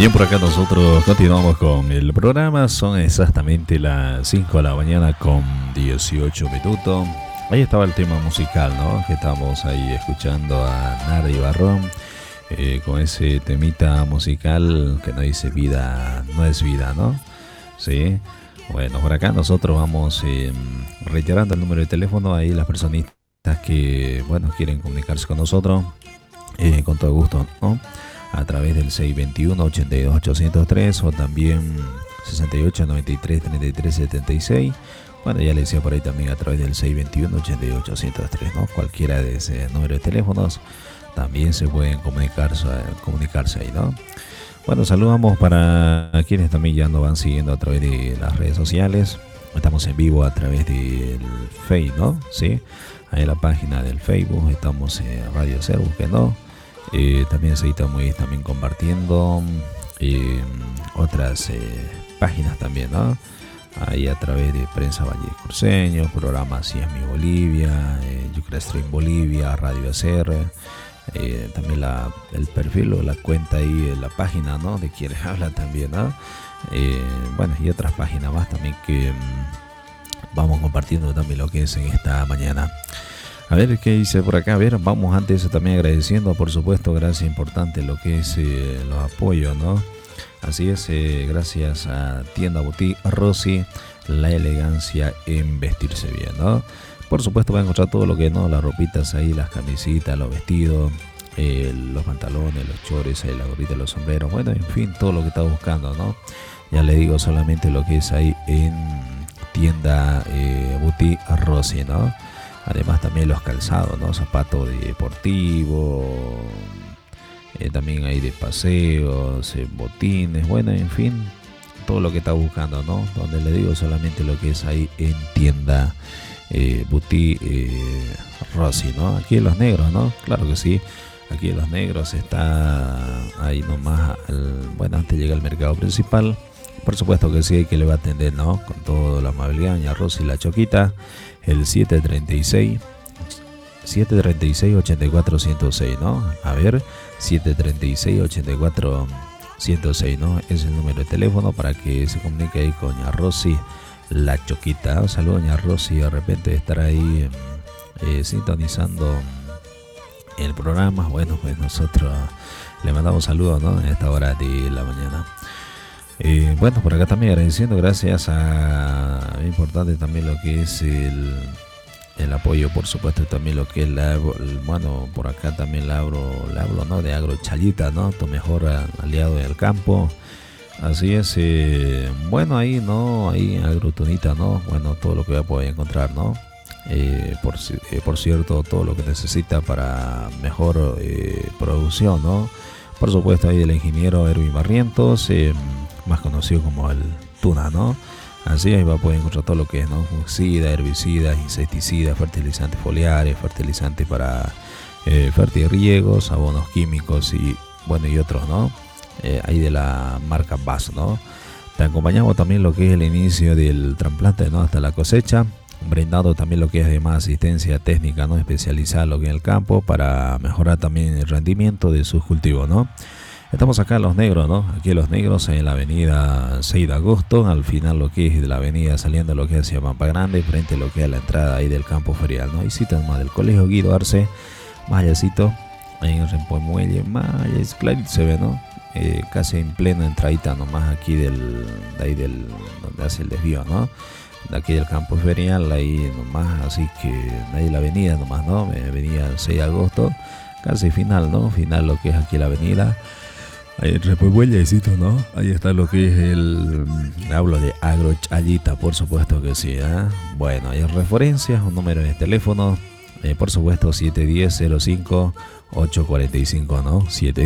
Bien, por acá nosotros continuamos con el programa. Son exactamente las 5 de la mañana con 18 minutos. Ahí estaba el tema musical, ¿no? Que estamos ahí escuchando a Nardi Barrón con ese temita musical que nos dice vida no es vida, ¿no? Sí. Bueno, por acá nosotros vamos reiterando el número de teléfono. Ahí las personitas que, bueno, quieren comunicarse con nosotros, con todo gusto, ¿no? A través del 621-82-803 o también 68-93-33-76. Bueno, ya le decía por ahí también a través del 621-82-803, ¿no? Cualquiera de ese número de teléfonos también se pueden comunicarse ahí, ¿no? Bueno, saludamos para quienes también ya nos van siguiendo a través de las redes sociales. Estamos en vivo a través del Facebook, ¿no? Sí, ahí en la página del Facebook estamos en Radio Ser, no. También seguimos también compartiendo otras páginas también, ¿no? Ahí a través de Prensa Valle Cruceño, programa Así es mi Bolivia, Yucra Stream Bolivia, Radio Hacer, también el perfil o la cuenta ahí, la página, ¿no? De quienes hablan también, ¿no? Bueno, y otras páginas más también que vamos compartiendo también lo que es en esta mañana. A ver qué dice por acá. A ver, vamos antes también agradeciendo, por supuesto, gracias importante lo que es los apoyos, ¿no? Así es, gracias a Tienda Boutique Rossi, la elegancia en vestirse bien, ¿no? Por supuesto va a encontrar todo lo que no, las ropitas ahí, las camisitas, los vestidos, los pantalones, los chores, la gorrita, los sombreros, bueno, en fin, todo lo que está buscando, ¿no? Ya le digo solamente lo que es ahí en Tienda Boutique Rossi, ¿no? Además también los calzados, ¿no? Zapatos deportivos, también hay de paseos, botines, bueno, en fin, todo lo que está buscando, ¿no? Donde le digo solamente lo que es ahí en Tienda Boutique Rossi, ¿no? Aquí en Los Negros, ¿no? Claro que sí, aquí en Los Negros está ahí nomás, bueno, antes llega al mercado principal. Por supuesto que sí, que le va a atender, ¿no? Con toda la amabilidad, doña Rosy La Choquita, el 736-84-106, ¿no? A ver, 736-84-106, ¿no? Es el número de teléfono para que se comunique ahí con doña Rosy La Choquita. Un saludo, doña Rosy, de repente estar ahí sintonizando el programa. Bueno, pues nosotros le mandamos saludos, ¿no? En esta hora de la mañana. Bueno, por acá también agradeciendo, gracias a importante también lo que es el apoyo, por supuesto, también lo que es bueno, por acá también le hablo, ¿no? De Agro Chayita, ¿no? Tu mejor aliado del campo. Así es, bueno, ahí, ¿no? Ahí en Agrotunita, ¿no? Bueno, todo lo que va a poder encontrar, ¿no? Por cierto, todo lo que necesita para mejor producción, ¿no? Por supuesto, ahí el ingeniero Erwin Barrientos, más conocido como el Tuna, ¿no? Así ahí va a poder encontrar todo lo que es, ¿no? Fungicida, herbicidas, insecticidas, fertilizantes foliares, fertilizantes para fertirriegos, abonos químicos y bueno, y otros, ¿no? Ahí de la marca BAS, ¿no? Te acompañamos también lo que es el inicio del trasplante, ¿no? Hasta la cosecha, brindando también lo que es además asistencia técnica, ¿no? Especializada lo que es en el campo para mejorar también el rendimiento de sus cultivos, ¿no? Estamos acá en Los Negros, ¿no? Aquí en Los Negros, en la avenida 6 de agosto, al final lo que es de la avenida saliendo lo que es hacia Pampa Grande, frente a lo que es la entrada ahí del campo ferial, ¿no? Y cita más del Colegio Guido Arce, más allácito, ahí en el Rempo Muelle, más allá, clarito se ve, ¿no? Casi en plena entradita nomás aquí de ahí donde hace el desvío, ¿no? De aquí del campo ferial, ahí nomás, así que ahí la avenida nomás, ¿no? Avenida 6 de agosto, casi final, ¿no? Final lo que es aquí la avenida. Ahí Repueblo, ¿no? Ahí está lo que es hablo de Agro Chayita, por supuesto que sí, ¿eh? Bueno, hay referencias, un número de teléfono, por supuesto 710-05-845, ¿no?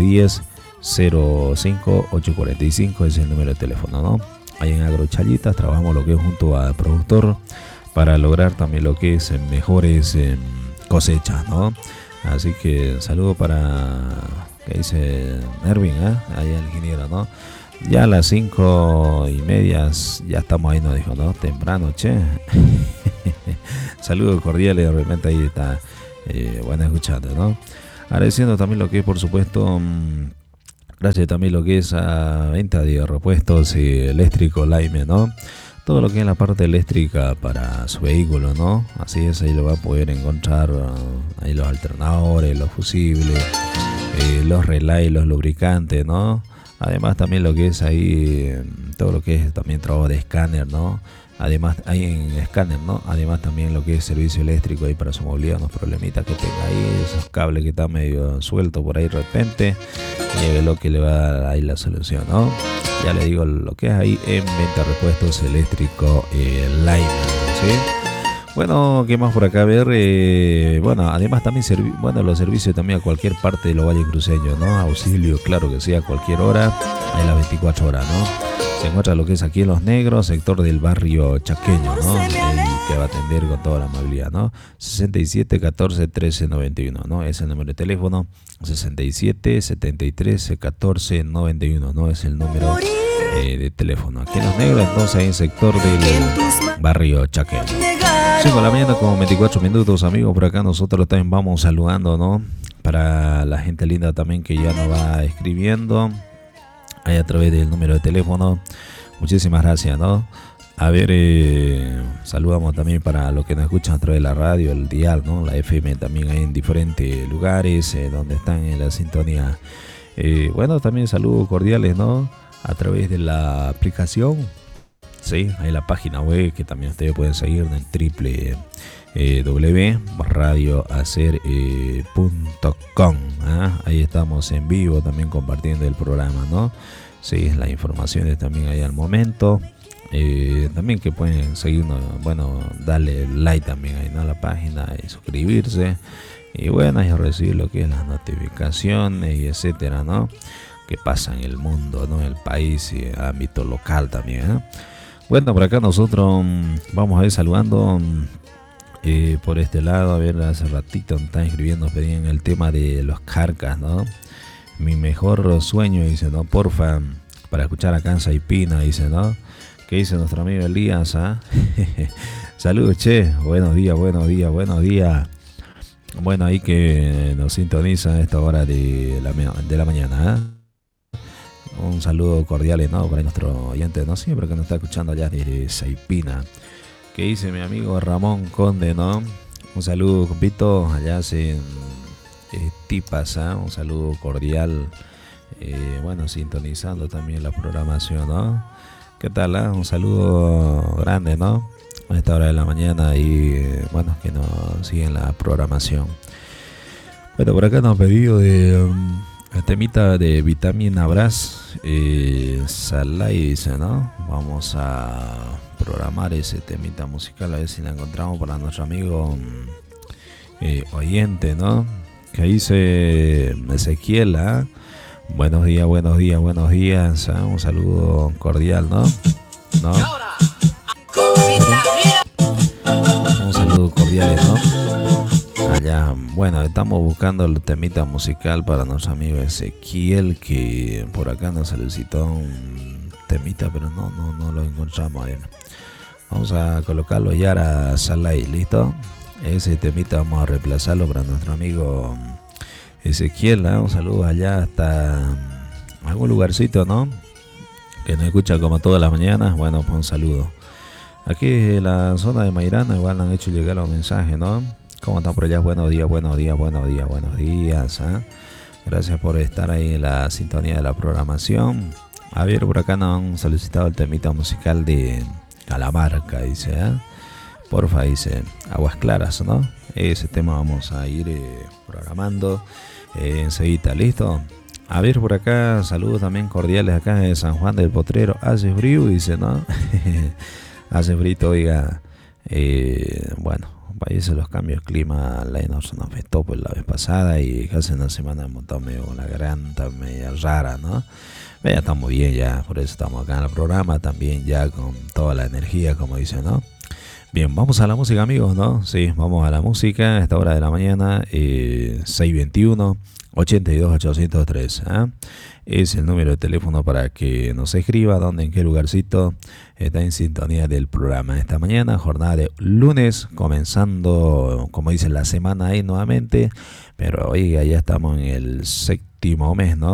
710-05-845 es el número de teléfono, ¿no? Ahí en Agro Chayita trabajamos lo que es junto al productor para lograr también lo que es mejores cosechas, ¿no? Así que saludo para... que dice Erwin, ahí el ingeniero, ¿no? Ya a las 5:30 ya estamos ahí, nos dijo, ¿no? Temprano, che. Saludos cordiales, realmente ahí está, bueno, escuchando, ¿no? Agradeciendo también lo que es, por supuesto, Gracias también lo que es a venta de repuestos eléctricos Laime, ¿no? Todo lo que es la parte eléctrica para su vehículo, ¿no? Así es, ahí lo va a poder encontrar, ahí los alternadores, los fusibles, los relays, los lubricantes, ¿no? Además también lo que es ahí, todo lo que es también trabajo de escáner, ¿no? Además, hay en escáner, ¿no? Además también lo que es servicio eléctrico ahí para su movilidad, unos problemitas que tenga ahí, esos cables que están medio sueltos por ahí de repente, y lo que le va a dar ahí la solución, ¿no? Ya le digo lo que es ahí en venta de repuestos eléctricos Line, ¿sí? Bueno, ¿qué más por acá? A ver, bueno, además también bueno, los servicios también a cualquier parte de los valles cruceños, ¿no? Auxilio, claro que sí, a cualquier hora, hay las 24 horas, ¿no? Se encuentra lo que es aquí en Los Negros, sector del barrio chaqueño, ¿no? Que va a atender con toda la amabilidad, ¿no? 67 14 13 91, ¿no? Es el número de teléfono, 67 73 14 91, ¿no? Es el número de teléfono. Aquí en Los Negros, entonces, en el sector del barrio chaqueño. 5 de la mañana con 24 minutos, amigos. Por acá nosotros también vamos saludando, ¿no? Para la gente linda también que ya nos va escribiendo ahí a través del número de teléfono. Muchísimas gracias, ¿no? A ver, saludamos también para los que nos escuchan a través de la radio, el dial, ¿no? La FM también hay en diferentes lugares donde están en la sintonía. Bueno, también saludos cordiales, ¿no? A través de la aplicación. Sí, hay la página web que también ustedes pueden seguir en el www.radiohacer.com. Ahí estamos en vivo también compartiendo el programa, ¿no? Sí, las informaciones también ahí al momento. También que pueden seguirnos, bueno, darle like también ahí, ¿no? A la página y suscribirse. Y bueno, y recibir lo que es las notificaciones y etcétera, ¿no? Que pasa en el mundo, ¿no? En el país y en ámbito local también, ¿eh? Bueno, por acá nosotros vamos a ir saludando por este lado. A ver, hace ratito me están escribiendo, pedían el tema de los carcas, ¿no? Mi mejor sueño, dice, ¿no? Porfa, para escuchar acá en Saipina, dice, ¿no? ¿Qué dice nuestro amigo Elías? Saludos, che. Buenos días, buenos días, buenos días. Bueno, ahí que nos sintoniza a esta hora de la mañana, ¿eh? Un saludo cordial, ¿no? Para nuestro oyente, ¿no? Siempre que nos está escuchando allá desde Saipina. ¿Qué dice mi amigo Ramón Conde, ¿no? Un saludo, compito, allá en Tipas, ¿eh? Un saludo cordial. Bueno, sintonizando también la programación, ¿no? ¿Qué tal? Un saludo grande, ¿no? A esta hora de la mañana y, bueno, que nos siguen la programación. Bueno, por acá nos han pedido de... el temita de Vitamina Brass, Salai, dice, ¿no? Vamos a programar ese temita musical, a ver si la encontramos para nuestro amigo oyente, ¿no? Que dice Ezequiel, ¿eh? Buenos días, buenos días, buenos días, ¿eh? Un saludo cordial, ¿no? ¿No? Un saludo cordial, ¿no? Allá, bueno, estamos buscando el temita musical para nuestro amigo Ezequiel, que por acá nos solicitó un temita, pero no lo encontramos ahí. Vamos a colocarlo ya a Salai, ¿listo? Ese temita vamos a reemplazarlo para nuestro amigo Ezequiel, ¿eh? Un saludo allá hasta algún lugarcito, ¿no? Que nos escucha como todas las mañanas. Bueno, pues un saludo. Aquí en la zona de Mairana igual han hecho llegar los mensajes, ¿no? ¿Cómo están por allá? Buenos días, buenos días, buenos días, buenos días, ¿eh? Gracias por estar ahí en la sintonía de la programación. A ver, por acá nos han solicitado el temita musical de Calamarca, dice, ¿eh? Porfa, dice, Aguas Claras, ¿no? Ese tema vamos a ir programando enseguida, ¿listo? A ver, por acá, saludos también cordiales acá de San Juan del Potrero. Hace frío, dice, ¿no? Hace frío, oiga. Bueno, países los cambios de clima, la nos afectó pues la vez pasada y hace una semana hemos estado medio con la garganta media rara, ¿no? Pero ya estamos bien ya, por eso estamos acá en el programa también ya con toda la energía, como dicen, ¿no? Bien, vamos a la música, amigos, ¿no? Sí, vamos a la música a esta hora de la mañana, 621 82 803, ¿eh? Es el número de teléfono para que nos escriba dónde, en qué lugarcito está en sintonía del programa. Esta mañana, jornada de lunes, comenzando, como dicen, la semana ahí nuevamente, pero oiga, ya estamos en el séptimo mes, ¿no?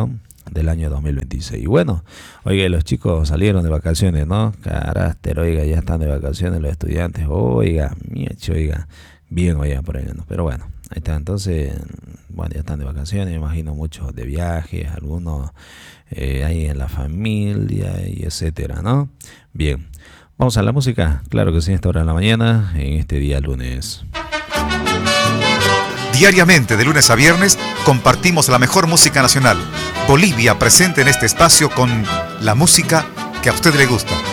del año 2026. Y bueno, oiga, los chicos salieron de vacaciones, ¿no? Carácter, oiga, ya están de vacaciones los estudiantes. Oiga, miecho, oiga, bien, oiga, por ahí, ¿no? Pero bueno, ahí está, entonces, bueno, ya están de vacaciones, me imagino muchos de viajes, algunos ahí en la familia y etcétera, ¿no? Bien, vamos a la música, claro que sí, a esta hora de la mañana, en este día lunes. Diariamente, de lunes a viernes, compartimos la mejor música nacional. Bolivia presente en este espacio con la música que a usted le gusta.